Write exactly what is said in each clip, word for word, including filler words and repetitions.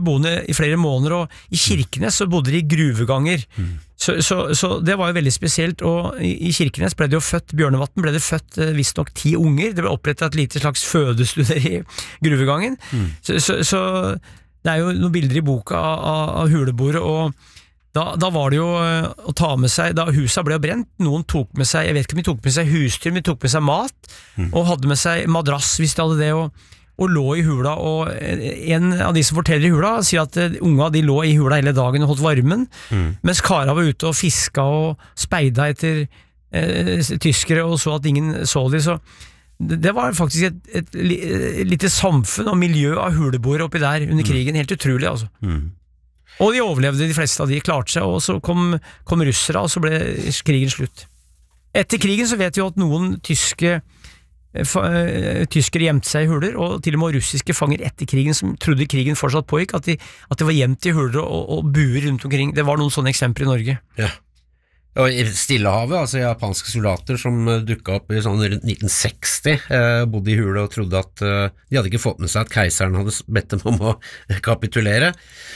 boende i flere måneder, og i Kirkenes så bodde de i gruveganger. Mm. Så, så, så det var jo veldig spesielt, og i, i Kirkenes ble det jo født, Bjørnevatn ble det født eh, visst nok ti unger, det ble opprettet et lite slags fødestue i gruvegangen. Mm. Så, så, så det er jo noen bilder i boka av, av, av huleboere, og Da, da var det jo å ta med seg, da huset ble brent, noen tok med seg, jeg vet ikke om de tok med seg husdyr, men de tok med seg mat, mm. og hadde med seg madrass hvis de hadde det, og, og lå i hula, og en av de som forteller i hula, sier at unga de lå i hula hele dagen og holdt varmen, mm. mens Kara var ute og fiska og speida etter eh, tyskere, og så at ingen så de, så det, det var faktisk et, et, et lite samfunn og miljø av huleboere oppi der under krigen, helt utrolig altså. Mm. Og de overlevde, de fleste av de klarte seg, og så kom, kom russere, og så ble krigen slutt. Etter krigen så vet vi jo at noen tyske fa, tyskere gjemte seg i huler, og til og med russiske fanger etter krigen som trodde krigen fortsatt pågikk, at de, at de var gjemt i huler og, og buer rundt omkring. Det var noen sånne eksempler i Norge. Ja. Og i Stillehavet, altså japanske soldater som dukket opp i sånn rundt nitten seksti, eh, bodde i hule og trodde at eh, de hadde ikke fått med seg at keiseren hadde bedt dem om å kapitulere.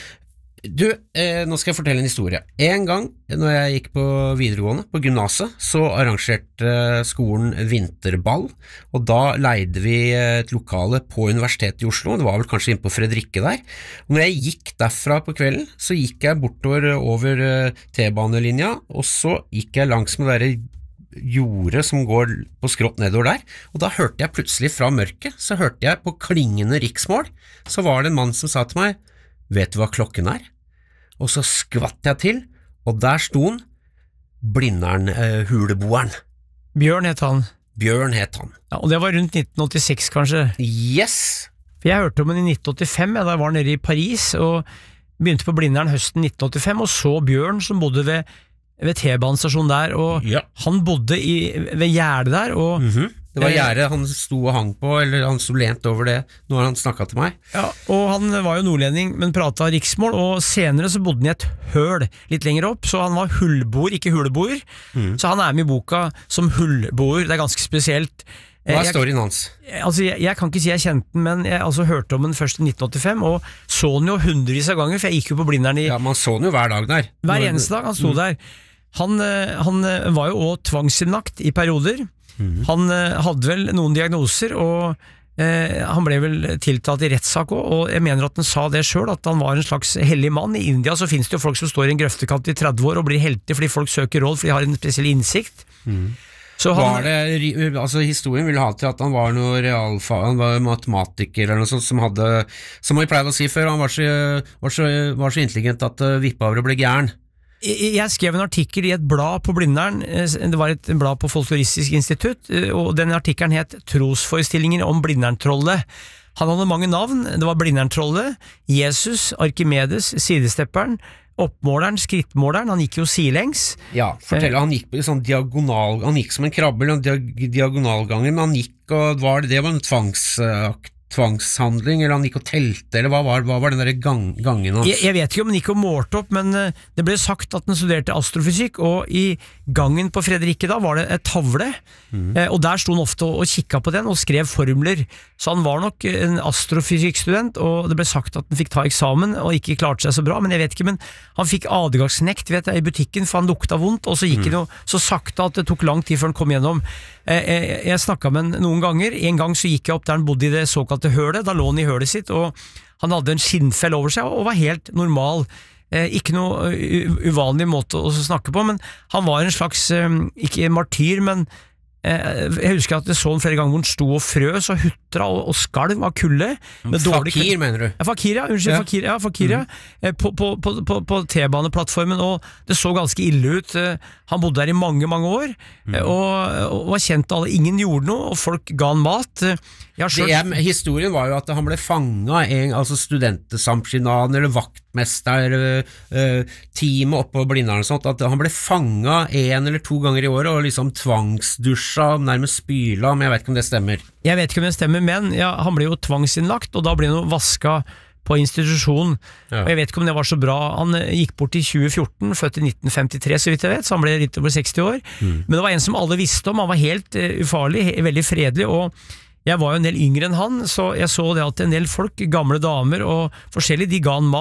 Du, eh, nå skal jeg fortelle en historie. En gang, når jeg gikk på videregående, på gymnaset, så arrangerte skolen vinterball, og da leide vi et lokale på Universitetet i Oslo, det var vel kanskje inne på Fredrikke der. Og når jeg gikk derfra på kvelden, så gikk jeg bortover over T-banelinja, og så gikk jeg langs med det der jordet som går på skrått nedover der, og da hørte jeg plutselig fra mørket, så hørte jeg på klingende riksmål, så var det en mann som sa til meg, vet du hva klokken er? Og så skvatt jeg til, og der sto han, blinderen, eh, huleboeren. Bjørn het han. Bjørn het han. Ja, og det var rundt nitten åttiseks kanskje? Yes! For jeg hørte om han i nitten åttifem, ja, da var han nede i Paris, og begynte på blinderen høsten nitten åttifem, og så Bjørn som bodde ved, ved T-banestasjonen der, og ja. Han bodde i, ved Gjerdet der, og mm-hmm. Det var gjerdet han sto og hang på, eller han sto lent over det når han snakket til meg. Ja, og han var jo nordlending, men pratet riksmål, og senere så bodde han i et høl litt lenger opp, så han var hullboer, ikke huleboer. Mm. Så han er med i boka som hullboer, det er ganske spesielt. Hva er storyen hans? Jeg, altså, jeg, jeg kan ikke si jeg kjente den, men jeg altså, hørte om den først i nitten åttifem, og så den jo hundrevis av ganger, for jeg gikk jo på blinderen i... Ja, man så den jo hver dag der. Hver eneste dag, han sto mm. der. Han, han var jo også tvangsinnlagt i perioder. Mm. Han eh, hadde vel noen diagnoser, og eh, han ble vel tiltalt i rettssak også, og jeg mener at han sa det selv, at han var en slags hellig mann. I India så finnes det jo folk som står i en grøftekant i tretti år og blir helter fordi folk søker råd, fordi de har en spesiell innsikt. Mm. Så han, var det, altså historien ville ha til at han var noe realfag, han var matematiker eller noe sånt som hadde, som vi pleide å si før, han var så, var så, var så intelligent at uh, vippaver ble gæren. Jeg skrev en artikkel i et blad på Blindern, det var et blad på Folkloristisk institutt, og den artikkelen het Trosforestillinger om Blinderntrollet. Han hadde mange navn, det var Blinderntrollet, Jesus, Arkimedes, Sidestepperen, Oppmåleren, Skrittmåleren, han gikk jo silengs. Ja, fortell, han gikk på sånn diagonal, han gikk som en krabbe, en diagonalganger, men han gikk, og var det, det var en tvangsakt. Tvangshandling, eller han gikk og telte, eller hva var, hva var den der gang, gangen hans? Jeg, jeg vet ikke om han gikk og målte opp, men det ble sagt at han studerte astrofysikk, og i gangen på Fredrikke da var det et tavle, mm. og der sto han ofte og, og kikket på den og skrev formler, så han var nok en astrofysikkstudent, og det ble sagt at han fikk ta eksamen og ikke klarte seg så bra, men jeg vet ikke, men han fikk adgangsnekt vet jeg, i butikken, for han lukta vondt, og så gikk mm. han jo så sakte at det tok lang tid før han kom gjennom. Jeg, jeg snakket med han noen ganger, en gang så gikk jeg opp der han bodde i det såkalte hølet, da lå han i hølet sitt, og han hadde en skinnfell over seg, og var helt normal, eh, ikke noe uvanlig måte å snakke på, men han var en slags, eh, ikke martyr, men eh, jeg husker at jeg så han flere ganger hvor han sto og frøs og hutra og, og skalv av kulde. Fakir, mener du? Ja, fakir, ja, unnskyld, ja. Fakir, ja, fakir, ja. Mm. På, på, på, på, på T-baneplattformen, og det så ganske ille ut. Han bodde der i mange, mange år, mm. og, og var kjent av alle. Ingen gjorde noe, og folk ga han mat. Selv... Det, historien var jo at han ble fanget en, altså studentesamskinaden eller vaktmester uh, teamet oppe på Blindern og sånt, at han ble fanget en eller to ganger i året og liksom tvangsdusja, nærmest spyla, men jeg vet ikke om det stemmer. Jeg vet ikke om det stemmer, men ja, han ble jo tvangsinnlagt, og da ble han jo vasket på institusjon, ja. Og jeg vet ikke om det var så bra. Han gikk bort i tjue fjorten, født i nitten femtitre så vidt jeg vet, så han ble litt over seksti år, mm. men det var en som alle visste om, han var helt uh, ufarlig, veldig fredelig, og jeg var jo en del yngre enn han, så jeg så det at en del folk, gamle damer og forskjellig, de ga han mat.